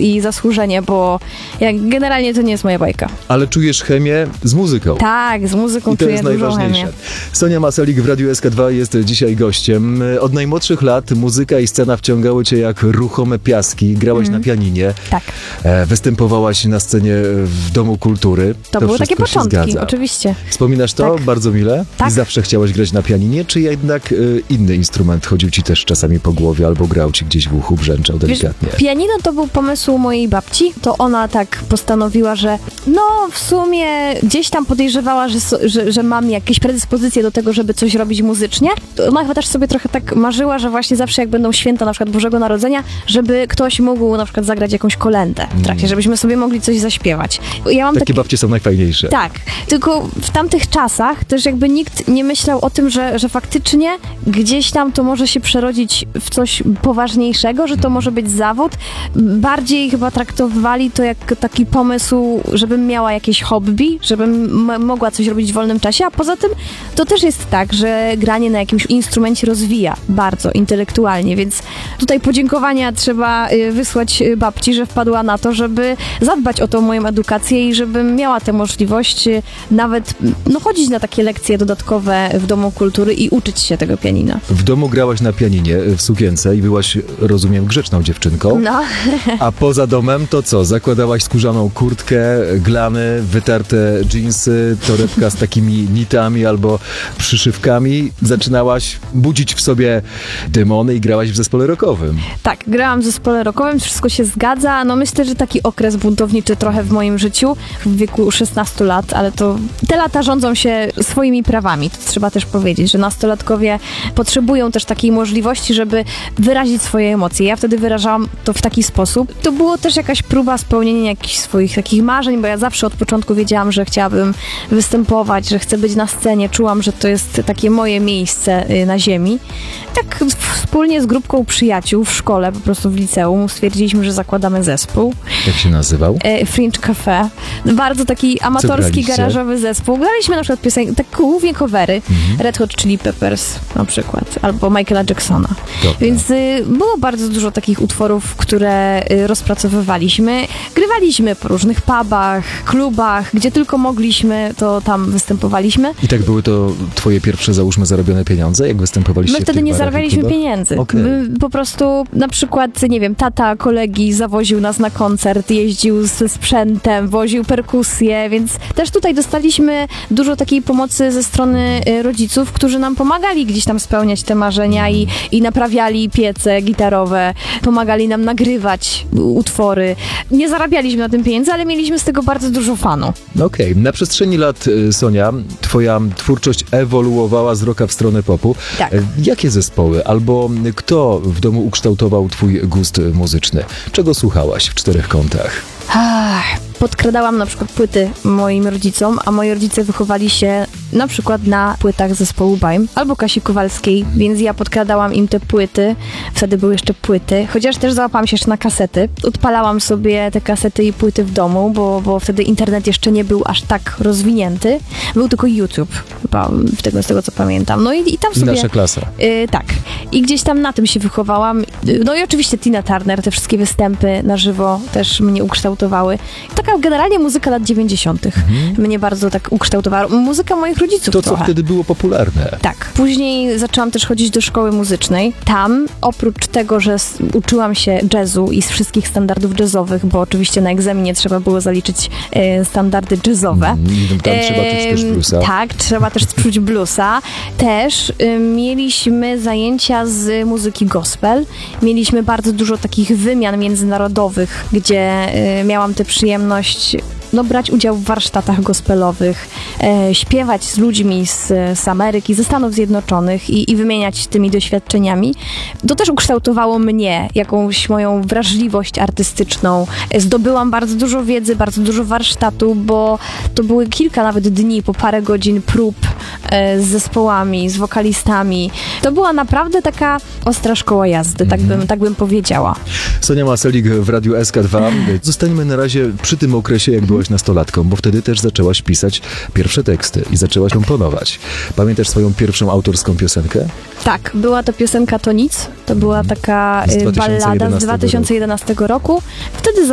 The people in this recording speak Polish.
i zasłużenie, bo generalnie to nie jest moja bajka. Ale czujesz chemię z muzyką. Tak, z muzyką I to czuję jest dużą najważniejsze. chemię. Sonia Maselik w Radiu SK2 jest dzisiaj gościem. Od najmłodszych lat muzyka i scena wciągały cię jak ruchome piaski. Grałaś na pianinie. Tak. Występowałaś na scenie w Domu Kultury. To były takie wszystko się początki, zgadza. oczywiście. Wspominasz to Tak. bardzo mile? Tak. I zawsze chciałaś grać na pianinie, czy jednak inny instrument chodził ci też czasami po głowie, albo grał ci gdzieś w uchu, brzęczał delikatnie? Wiesz, pianino to był pomysł mojej babci. To ona tak postanowiła, że w sumie gdzieś tam podejrzewała, że mam jakieś predyspozycje do tego, żeby coś robić muzycznie. Ona chyba też sobie trochę tak marzyła, że właśnie zawsze jak będą święta na przykład Bożego Narodzenia, żeby ktoś mógł na przykład zagrać jakąś kolędę w trakcie, żebyśmy sobie mogli coś zaśpiewać. Ja mam Takie babcie są najfajniejsze. Tak, tylko w tamtych czasach też jakby nikt nie myślał o tym, że faktycznie gdzieś tam to może się przerodzić w coś poważniejszego, że to może być zawód. Bardziej chyba traktowali to jak taki pomysł, żebym miała jakieś hobby, żebym mogła coś robić w wolnym czasie, a poza tym to też jest tak, że granie na jakimś instrumencie rozwija bardzo intelektualnie, więc tutaj podziękowania trzeba wysłać babci, że wpadła na to, żeby zadbać o tą moją edukację i żebym miała tę możliwość nawet chodzić na takie lekcje dodatkowe w Domu Kultury i uczyć się tego pianina. W domu grałaś na pianinie w sukience i byłaś, rozumiem, grzeczną dziewczynką. No. A poza domem to co? Zakładałaś skórzaną kurtkę, glany, wytarte dżinsy, torebka z takimi nitami albo przyszywkami. Zaczynałaś budzić w sobie demony i grałaś w zespole rockowym. Tak, grałam w zespole rockowym, wszystko się zgadza. Myślę, że taki okres buntowniczy trochę w moim życiu, w wieku 16 lat, ale to te lata rządzą się swoimi prawami. To trzeba też powiedzieć, że nastolatkowie potrzebują też takiej możliwości, żeby wyrazić swoje emocje. Ja wtedy wyrażałam to w taki sposób. To było też jakaś próba spełnienia jakichś swoich takich marzeń, bo ja zawsze od początku wiedziałam, że chciałabym występować, że chcę być na scenie. Czułam, że to jest takie moje miejsce na ziemi. Tak wspólnie z grupką przyjaciół w szkole, po prostu w liceum, stwierdziliśmy, że zakładamy zespół. Jak się nazywał? Fringe Cafe. Bardzo taki amatorski, garażowy zespół. Graliśmy na przykład piosenki, tak głównie covery. Red Hot Chili Peppers na przykład, albo Michaela Jacksona. Dobra. Więc było bardzo dużo takich utworów, które rozpracowywaliśmy. Grywaliśmy po różnych pubach, klubach, gdzie tylko mogliśmy, to tam występowaliśmy. I tak były to twoje pierwsze, załóżmy, zarobione pieniądze, jak występowaliście My w tych wtedy nie barach i zarabialiśmy klubach? pieniędzy. Okay. Po prostu na przykład, nie wiem, tata kolegi zawoził nas na koncert, jeździł ze sprzętem, woził perkusję, więc też tutaj dostaliśmy dużo takiej pomocy ze strony rodziców, którzy nam pomagali gdzieś tam spełniać te marzenia i naprawiali piece gitarowe, pomagali nam nagrywać utwory. Nie zarabialiśmy na tym pieniędzy, ale mieliśmy z tego bardzo dużo fanu. Okej. Na przestrzeni lat, Sonia, twoja twórczość ewoluowała z rocka w stronę popu. Tak. Jakie zespoły albo kto w domu ukształtował twój gust muzyczny? Czego słuchałaś w czterech kątach? Podkradałam na przykład płyty moim rodzicom, a moi rodzice wychowali się na przykład na płytach zespołu Baim albo Kasi Kowalskiej, więc ja podkradałam im te płyty. Wtedy były jeszcze płyty, chociaż też załapałam się jeszcze na kasety. Odpalałam sobie te kasety i płyty w domu, bo wtedy internet jeszcze nie był aż tak rozwinięty. Był tylko YouTube, chyba z tego co pamiętam. I tam sobie... Nasza klasa. Tak. I gdzieś tam na tym się wychowałam. I oczywiście Tina Turner, te wszystkie występy na żywo też mnie ukształtowały. Taka generalnie muzyka lat 90. mnie bardzo tak ukształtowała. Muzyka moich rodziców To, trochę. co wtedy było popularne. Tak. Później zaczęłam też chodzić do szkoły muzycznej. Tam, oprócz tego, że uczyłam się jazzu i z wszystkich standardów jazzowych, bo oczywiście na egzaminie trzeba było zaliczyć standardy jazzowe. Tam trzeba czuć też bluesa. Tak, trzeba też czuć bluesa. Też mieliśmy zajęcia z muzyki gospel. Mieliśmy bardzo dużo takich wymian międzynarodowych, gdzie miałam tę przyjemność brać udział w warsztatach gospelowych, śpiewać z ludźmi z Ameryki, ze Stanów Zjednoczonych i wymieniać tymi doświadczeniami. To też ukształtowało mnie, jakąś moją wrażliwość artystyczną. Zdobyłam bardzo dużo wiedzy, bardzo dużo warsztatu, bo to były kilka nawet dni, po parę godzin prób z zespołami, z wokalistami. To była naprawdę taka ostra szkoła jazdy, tak bym powiedziała. Sonia Maselik w Radiu SK2. Zostańmy na razie przy tym okresie, jak byłaś nastolatką, bo wtedy też zaczęłaś pisać pierwsze teksty i zaczęłaś komponować. Pamiętasz swoją pierwszą autorską piosenkę? Tak, była to piosenka To Nic. To była taka ballada z 2011 roku. Wtedy